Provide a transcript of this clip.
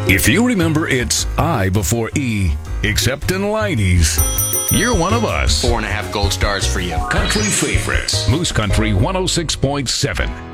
If you remember, it's I before E, except in Leidy's. You're one of us. 4.5 gold stars for you. Country favorites. Moose Country 106.7.